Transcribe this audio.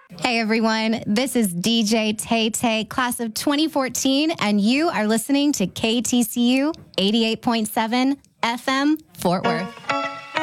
Hey everyone, this is DJ Tay Tay, class of 2014, and you are listening to KTCU 88.7 FM Fort Worth.